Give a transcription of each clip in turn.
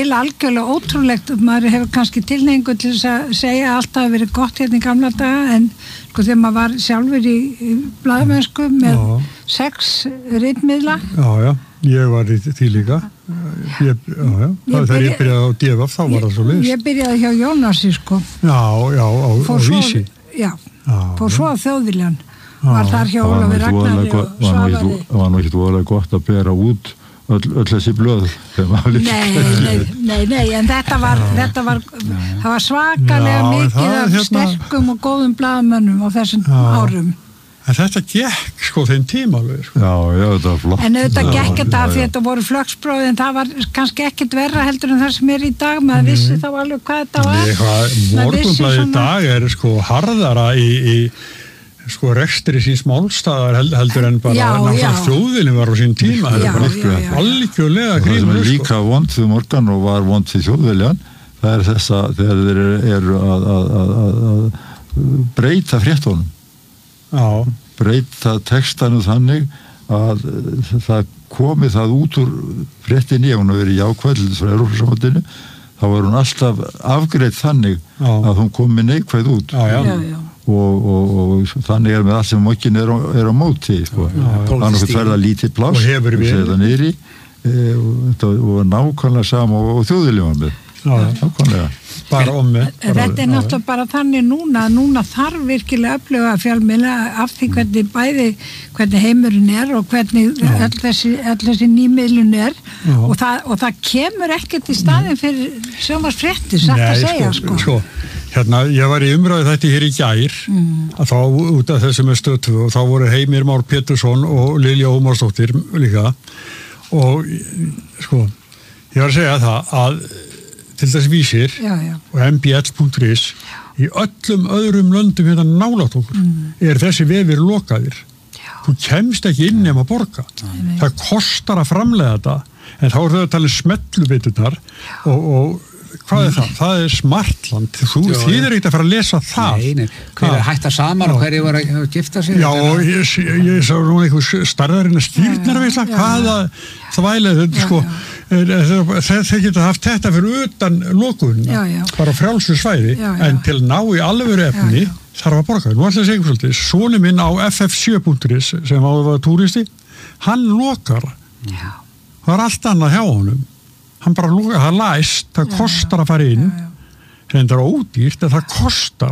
eiginlega algjörlega ótrúlegt maður hefur kannski tilhneigingu til þess að segja að allt hafi verið gott hérna í gamla daga en sko þegar maður var sjálfur í blaðamennsku með 6 ritmiðla Já, ég var í því líka þegar ég byrjaði á DFF þá var það svo leys Ég byrjaði hjá Jónasi sko Já, á Vísi Já, fór svo á Þjóðviljan var þar hjá Ólafur Ragnari og Svavari Það var nú ekki voðalega gott að bera út öll þessi blöð Nei, en þetta var það var svakalega mikið af sterkum og góðum blaðamönnum á þessum árum En þetta gekk sko þeim tíma alveg sko. Já, þetta var flott En þetta gekk þetta því þetta voru flöksbróð en það var kannski ekkert verra heldur en það sem í dag maður vissi þá alveg hvað þetta var Morgunblaðið í dag er sko harðara í sko rekstri síns málstaðar heldur en bara Þjóðviljun var á sín tíma algjörlega það sem er líka vond fyrir Morgan og var vond fyrir Þjóðviljan það er þessa þegar þeir eru að breyta fréttunum breyta textanum þannig að það komi það út úr fréttinni ef hún hafi verið jákvæð frá Evrópusambandinu þá var hún alltaf afgreitt þannig að hún komi neikvæð út og þannig með allt sem mokkin er á móti sko. Þannig að verða lítið pláss og setja niðri og nákvæmlega sama og Þjóðviljun var með nákvæmlega Þetta er náttúrulega bara þannig núna þarf virkilega öfluga fjölmiðla af því hvernig heimurinn er og hvernig öll þessi nýmiðlun er og það kemur ekkert í staðinn fyrir sjónvarpsfréttir satt að segja sko. Hérna, ég var í umræðu þetta hér í gær að þá út af þessum Stöð 2 og þá voru Heimir Már Pétursson og Lilja Ómarsdóttir líka og sko, ég var að segja það að til þess Vísir og mbl.is í öllum öðrum löndum hérna nálægt okkur er þessi vefir lokaðir þú kemst ekki inn nema að borga það kostar að framleiða þetta en þá er þau að tala smetlubiturnar og hvað er það? Það er Smartland þú þýðir ekkert að fara að lesa það hver er hætta saman og hverju var að gifta sig Já, og ég sá nú einhver starðarinn að stýrnarveisla hvaða þvælið sko þeir geta haft þetta fyrir utan lokuðuna bara frjálsu svæði en til ná í alvöru efni þarf að borga nú ætla að segja svolítið soni minn á ff7.is sem áður var túristi hann lokar það var allt annað hjá honum hann bara lúka, það læst, það kostar að fara inn sem það er ódýrt en það kostar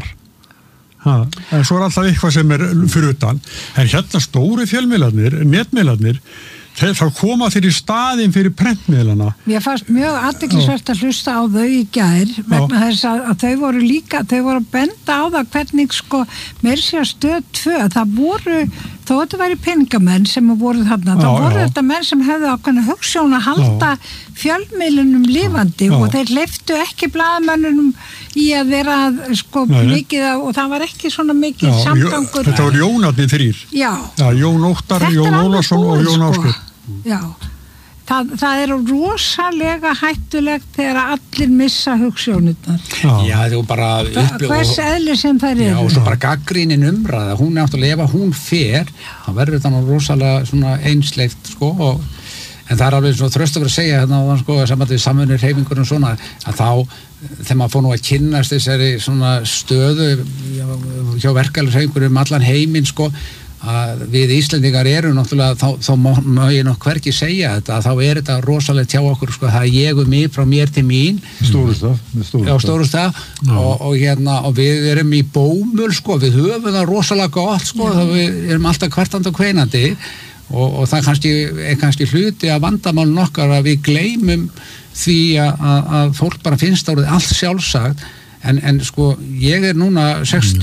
en svo er alltaf eitthvað sem er fyrir utan en hérna stóri fjölmiðlarnir netmiðlarnir þá koma þeir í staðinn fyrir prentmiðlana Mér fannst mjög athyglisvert að hlusta á þau í gær vegna þess að þau voru að benda á það hvernig sko meira sér Stöð 2 það voru, þó þetta væri peningamenn sem voru þarna, það voru þetta menn sem hefðu ákveðna hugsjón að halda fjölmiðlunum lifandi og þeir hleyptu ekki blaðamönnunum í að vera sko mikið og það var ekki svona mikið samgangur Þetta voru Jónarnir 3 Jón Óttar, Jón Ólafsson og Jón Ásgeir Já, það er rosalega hættulegt þegar allir missa hugsjónirnar. Já, það er bara hvers eðli sem þær eru. Já, og svo bara gagnrýnin umræða, hún er náttúrulega ef hún fer, þá verður þetta rosalega svona einsleift, sko, en það er alveg svona þröst að vera að segja hérna, sko, saman við samvinnur hreyfingur og svona, að þá, þegar maður fór nú að kynnast þessari svona stöðu hjá verkalýðshreyfingur allan heiminn, sko, að við Íslendingar eru náttúrulega þá má ég nokk hvergi segja þetta að þá er þetta rosalegt hjá okkur sko, það er ég mig frá mér til mín Stórustaf og hérna og við erum í bómul sko, við höfum það rosalega gott sko, við erum alltaf kvartandi og kveinandi og það er kannski hluti af vandamálun okkar að við gleymum því að fólk bara finnst árið allt sjálfsagt en sko ég er núna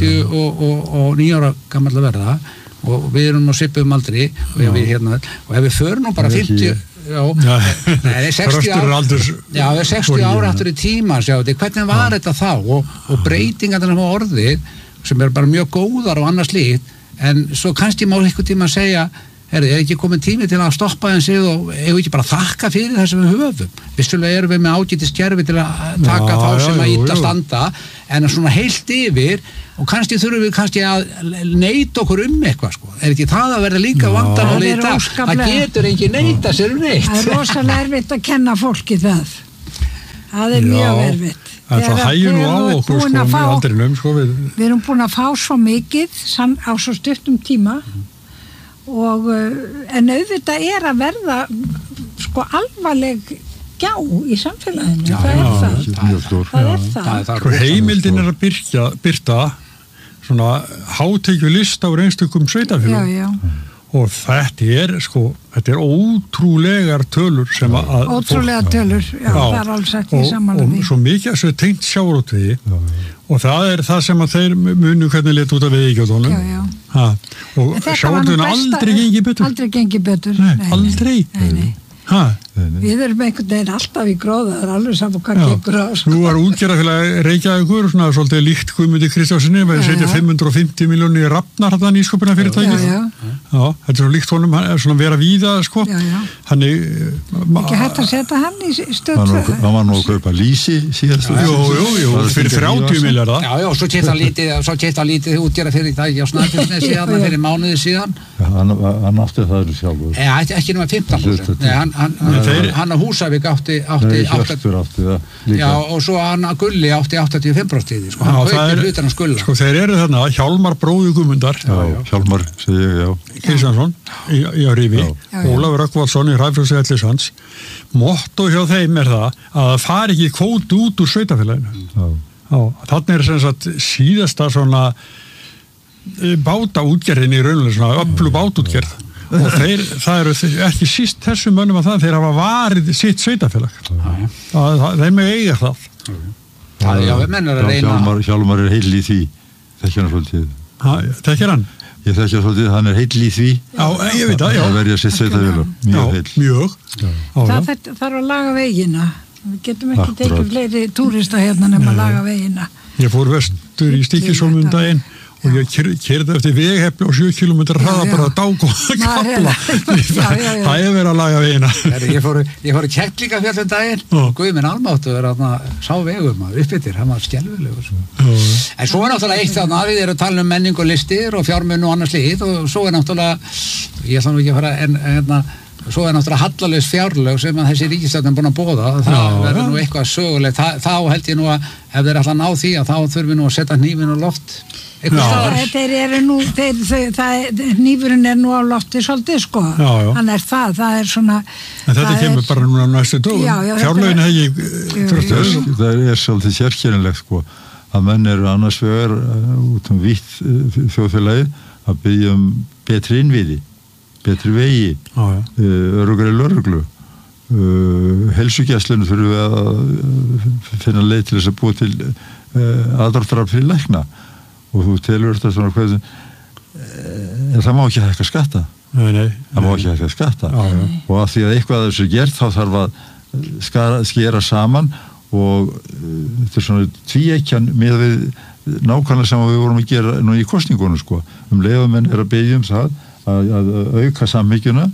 69 ára gamall að verða og við erum á svipuðum aldri og ef við förum nú bara 50 60 ára aftur í tíma hvernig var þetta þá og breytingarnar á orðið sem er bara mjög góðar og annars líkt en svo kannski má einhvern tíma að segja er ekki komin tími til að stoppa en sig og eigum ekki bara þakka fyrir það sem við höfum vissulega erum við með ágætiskerfi til að taka þá sem að illa standa en svona heilt yfir og kannski þurfum við kannski að neita okkur eitthvað sko, er ekki það að verða líka vandamál í dag, það getur engin neita sér neitt það er rosalega erfitt að kenna fólki það Það mjög erfitt. Það hægir nú á okkur sko með aldrinum sko við. Við erum búin að fá svo mikið á svo stuttum tíma og en auðvitað að verða sko alvarleg gjá í samfélaginu. Það er það. Sko heimildin að birta svona hátekjulista úr einstökum sveitarfélögum. Og þetta er ótrúlegar tölur sem að... Ótrúlegar tölur, það er alls ekki samanlega því. Og svo mikið að það tengt sjávarútvegi og það er það sem að þeir munu hvernig leta út af veiðigjöldunum. Og sjávarútvegin aldrei gengið betur. Aldrei gengið betur. Nei, aldrei. Nei. Við erum einhvern veginn alltaf í gróða, það er alveg saman hvað gengur á. Nú var útgerðarfélag Reykjavíkur svona svolítið líkt Guðmundi Kristjánssyni með að setja 550 milljónir í Rafnar þarna nýsköpunarfyrirtækið. Þetta er svo líkt honum, svona vera víða sko. Þannig ekki hægt að setja hann í stöð 2. Það var nú að kaupa lýsi síðast. Jú, fyrir 30 milljarða. Já, svo keypti hann lítið útgerðarfyrirtæki á Snæfellsnesi síðan fyrir mánuði síðan. Hann átti það sjálfur. Ekki nema 15%. Hann á Húsavík átti já, og svo hann að Gulli átti 85% sko, hann kaupir hlutan að Gulla sko þeir eru þarna, Hjálmar bróði Guðmundar Hjálmar, segi ég, já Kristjánsson í Rífi, Ólafur Rökkvaldsson í Ræðfrjóðs Ellishands motto hjá þeim er það að það fari ekki kvóti út úr sveitafélaginu þannig er sem sagt síðasta svona bátaútgerðin í rauninni svona öflug bátútgerð og það eru ekki síst þessum mönnum að þeir hafa varið sitt sveitafélag þeim er eiga það Já, við mennum að reyna Hjálmar er heill í því þekkja hann svolítið Þekkir hann? Ég þekkja svolítið, hann er heill í því Já, ég veit það, já Það verði að sitt sveitafélag, mjög heill Mjög Það þarf að laga vegina Við getum ekki tekið fleiri túrista hérna nema að laga vegina Ég fór vestur í Stykkishólm daginn og ég keyrði eftir veghefli og 7 kilometra hraða bara að dágóða kapla það er verið að laga vegina Ég fór í Kerlingafjall daginn og Guðminn Almáttur sá vegum uppbyttir, hann var skelfilegur en svo náttúrulega eitt þarna við erum að tala menning og listir og fjármunn og annars lið og svo náttúrulega ég ætla nú ekki að fara svo náttúrulega hallalaus fjárlög sem að þessi ríkisstjórn er búin að boða það verður nú eitthvað sögulegt þá held ég nú að ef þeir ætla að ná því að þá þurfum við nú að setja hnífinn á loft þeir eru nú hnífurinn er nú á lofti svolítið sko hann er það er svona en þetta kemur bara núna næstu dögum fjárlögin hegi það er svolítið sérkennilegt sko að menn eru annars vegar út vítt þjóðfélagi að byggja betri innviði betri vegi öruggari lögreglu heilsugæslunum þurfum við að finna leið til þess að búa til aðdráttarafl fyrir lækna og þú telur þetta svona hvað það má ekki hækka skatta það má ekki hækka skatta og að því að eitthvað af þessu gert þá þarf að skera saman og þetta er svona tvíekkjan með við nákvæmlega sem við vorum að gera nú í kosningunum sko leiðumenn er að biðja það að auka samhyggjuna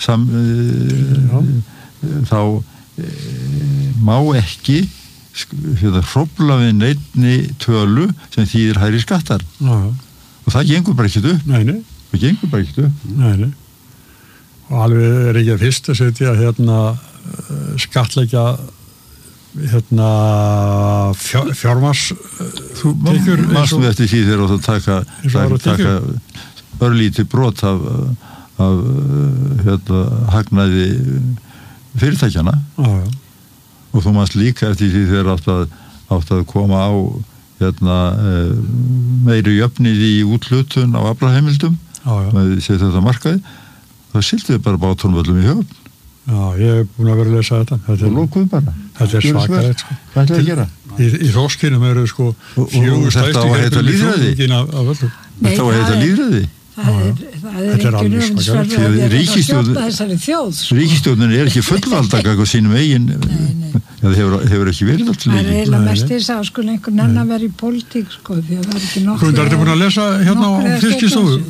þá má ekki hrófla við neinni tölu sem þýðir hærri skattar og það gengur bara ekkert upp það gengur bara ekkert upp og alveg er ekki að fyrst að setja skattleggja fjármars þú mannstu eftir því þegar þú taka örlítið brot af hagnaði fyrirtækjana og þú mannst líka eftir því þegar átt að koma á meiri jöfnið í úthlutun á aflaheimildum með setja þetta markaði það sildiði bara bátunum öllum í höfn ég hef búin að vera að lesa þetta og lókuðu bara þetta er svakalegt sko. Hvað ætlaði að gera? Í Róskinum eru sko 4 þetta á að heita lýðræði þetta á að heita lýðræði það er ekki ríkisstjórnin ríkisstjórnin er ekki fullvalda á sínum eigin það hefur ekki verið allt það er eiginlega mest þess að sko einhver nenn að vera í pólitík sko því að það er ekki nokkuð Hvað er þetta búin að lesa hérna á Fiskistofu?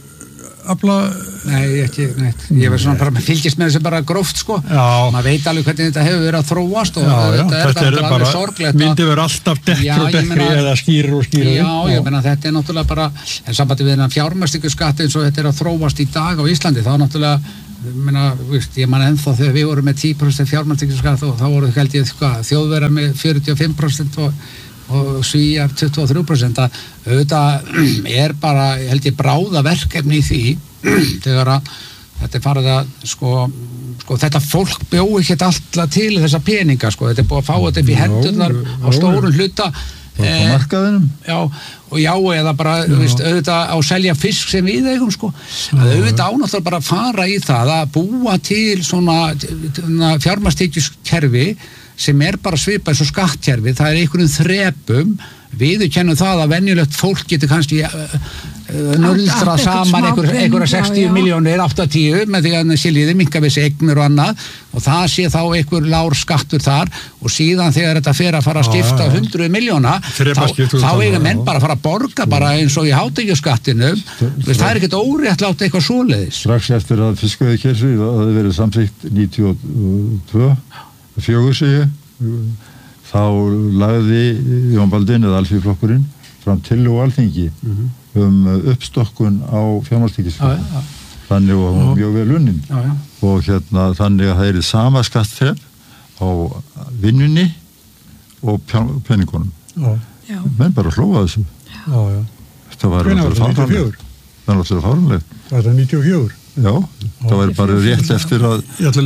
Nei, ekki neitt. Ég var svona bara fylgist með þessu bara gróft sko. Maður veit alveg hvernig þetta hefur verið að þróast og þetta er bara sorglegt. Myndi verið alltaf dekkri og dekkri eða skýrir og skýrir. Já, ég meina þetta er náttúrulega bara en sambandi við þennan fjármagnstekjuskatt eins og þetta er að þróast í dag á Íslandi þá náttúrulega ég man ennþá þegar við vorum með 10% fjármagnstekjuskatt og þá voru held ég Þjóðverjar með 45% og Svíar 23%. Auðvitað bara, held ég, bráða verkefni í því þegar að þetta farið að sko þetta fólk bjó ekki alltaf til þessa peninga, þetta búið að fá þetta upp í hendurnar á stórun hluta markaðinum. Já, eða bara auðvitað á selja fisk sem við eigum að auðvitað ánáttúrulega bara fara í það að búa til svona fjármagnstekjukerfi sem bara svipað eins og skattkerfi, það einhverjum þrepum, viðurkennum það að venjulegt fólk getur kannski nöldra saman einhverja 60 milljónir, 80 með því að siljiði minnka við eignir og annað og það sé þá einhver lár skattur þar og síðan þegar þetta fer að fara að skipta 100 milljóna þá eiga menn bara að fara að borga bara eins og í hátekjuskattinu það ekkert óréttlátt eitthvað svoleiðis. Strax eftir að fiskveiðikerfi það verið samþykkt 92 segi þá lagði Jón Baldvin eða Alþýðuflokkurinn fram tillögu á Alþingi uppstokkun á fjármagnstekjuskatt þannig og hún mjög vel unnin og þannig að það er sama skattþrep á vinnunni og peningunum menn bara hlóða þessu þetta var náttúrulega fáránlegt Var það 94? Já, það var bara rétt eftir að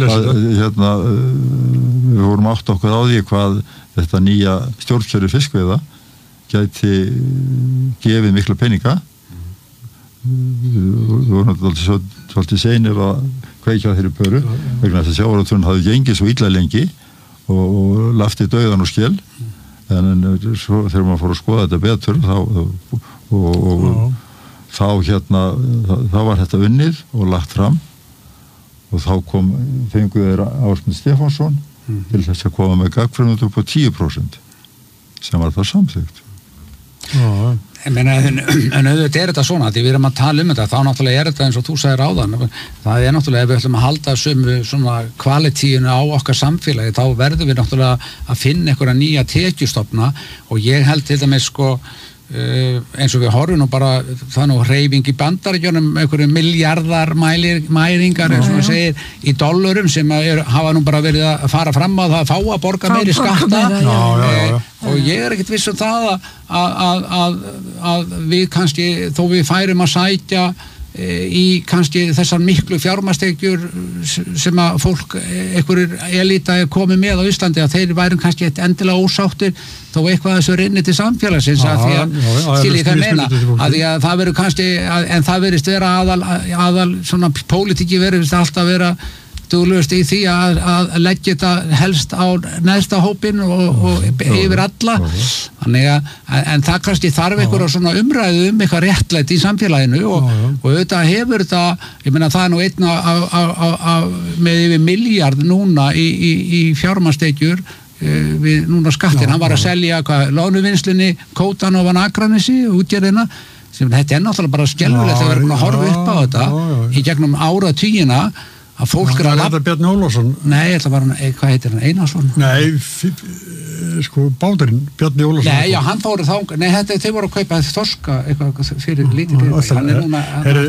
við vorum átt okkur á því hvað þetta nýja stjórnkerfi fiskveiða gæti gefið mikla peninga við vorum svolítið seinir að kveikja þeirri pöru vegna þess að sjávarútvegurinn hafði gengið svo illa lengi og lafti dauðan og skel en svo þegar maður fór að skoða þetta betur þá var þetta unnið og lagt fram og þá fengu þeir Ásmund Stefánsson til þess að koma með gagnframkvæmd upp á 10% sem var það samþykkt. En auðvitað þetta svona því við erum að tala þetta, þá náttúrulega þetta eins og þú sagðir áðan, það náttúrulega ef við ætlum að halda sömu svona kvalitíinu á okkar samfélagi, þá verðum við náttúrulega að finna einhverja nýja tekjustofna og ég held til dæmis eins og við horfum nú bara það nú hreyfing í Bandaríkjunum einhverju miljardar mæringar eins og maður segir í dollurum sem hafa nú bara verið að fara fram á það að fá að borga meiri skatta og ég ekkert viss það að við kannski þó við færum að sækja í kannski þessar miklu fjármagnstekjur sem að fólk einhverjir elita komið með á Íslandi að þeir værum kannski endilega ósáttir þó eitthvað þessu rinni til samfélagsins að því að skilji það meina að því að það verður kannski en það verðist vera aðal svona pólitíki verðist alltaf vera duglegust í því að leggja þetta helst á neðsta hópinn og yfir alla þannig að en það kannski þarf einhverja svona umræðu eitthvað réttlæti í samfélaginu og auðvitað hefur þetta ég meina það nú einn með yfir miljard núna í fjármagnstekjur við núna skattin, hann var að selja loðnuvinnslunni Kótan ofan Akranesi útgerðina sem þetta náttúrulega bara skelfilegt þegar við erum að horfa upp á þetta í gegnum áratugina að fólk er að Bjarni Ólafsson Nei, þetta var hvað heitir hann, Einarsson? Nei, báturinn Bjarni Ólafsson Nei, já, hann fóru þá Nei, þeir voru að kaupa þorska eitthvað fyrir lítið hann er núna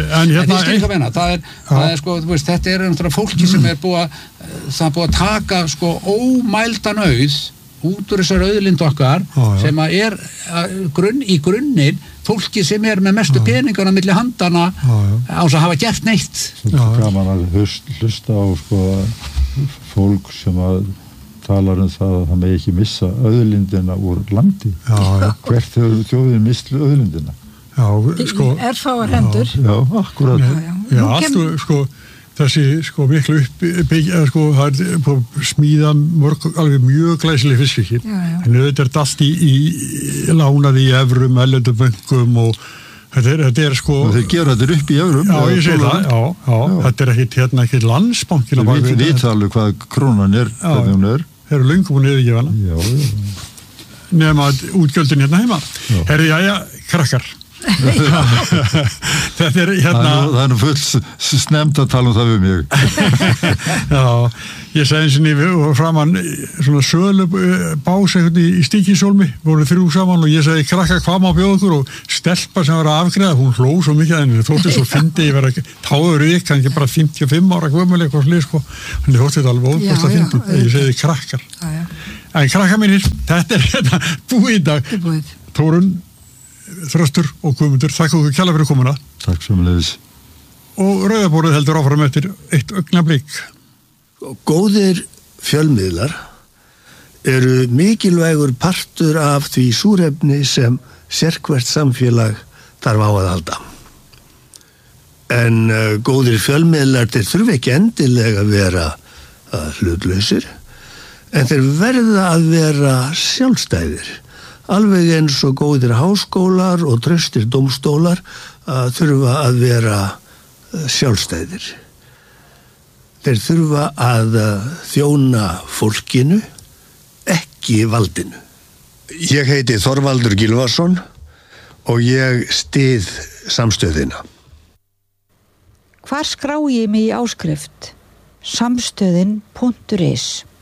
þetta er náttúrulega fólki sem er búið að taka ómældan auð út úr þessar auðlind okkar sem að er í grunninn fólki sem er með mestu peningana milli handana á þess að hafa gert neitt gaman að hlusta á fólk sem að talar það að það megi ekki missa auðlindina úr landi hvert hefur þjóðin misst auðlindina erfáar hendur já, akkurat allt þessi miklu uppbyggja það er smíða alveg mjög glæsileg fiskikir en auðvitað er allt í lánaði í evrum, erlendum bönkum og þetta er þeir gera þetta upp í evrum já, ég segi það, þetta er ekkit landsbankin við vita alveg hvað krónan er hvernig hún er þeir eru löngum og niðurgefana nema útgjöldin hérna heima herri, jæja, krakkar Þetta hérna... Það er full snemmt að tala það við mig. Já, ég segi eins og við framan svona sölu bás í Stíkisólmi, voru 3 saman og ég segi krakka hvað má bjóða okkur og stelpa sem var að afgreiða, hún hló svo mikið en þótti svo fyndi, ég var að táður ykk, kannski bara 55 ára gömul eitthvað slið sko, en þótti þetta alveg óbúst að fyndi, ég segi krakkar. En krakka mínir, þetta er búið í dag. Tórun, Þröstur og Guðmundur, þakka okkur kærlega fyrir komuna. Takk sömuleiðis. Og Rauðaborðið heldur áfram eftir eitt augnablik. Góðir fjölmiðlar eru mikilvægur partur af því súrefni sem sérhvert samfélag þarf á að halda. En góðir fjölmiðlar, þeir þurfa ekki endilega að vera hlutlausir, en þeir verða að vera sjálfstæðir. Alveg eins og góðir háskólar og traustir dómstólar þurfa að vera sjálfstæðir. Þeir þurfa að þjóna fólkinu, ekki valdinu. Ég heiti Þorvaldur Gylfason og ég styð samstöðina. Hvar skrái ég mig í áskrift? Samstöðin.is